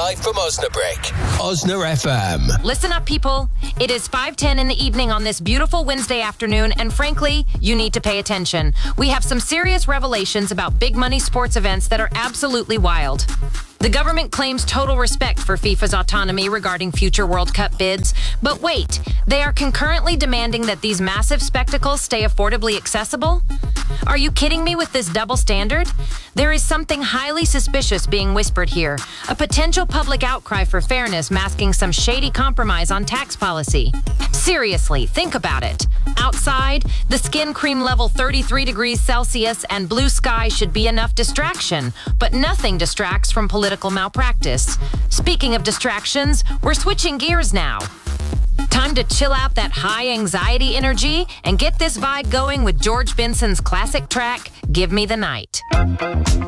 live from Osnabrück. Osna FM. Listen up, people. It is 5:10 in the evening on this beautiful Wednesday afternoon, and frankly, you need to pay attention. We have some serious revelations about big money sports events that are absolutely wild. The government claims total respect for FIFA's autonomy regarding future World Cup bids. But wait, they are concurrently demanding that these massive spectacles stay affordably accessible? Are you kidding me with this double standard? There is something highly suspicious being whispered here. A potential public outcry for fairness masking some shady compromise on tax policy. Seriously, think about it. Outside, the skin cream level 33 degrees Celsius and blue sky should be enough distraction, but nothing distracts from political malpractice. Speaking of distractions, we're switching gears now. Time to chill out that high anxiety energy and get this vibe going with George Benson's classic track, Give Me the Night.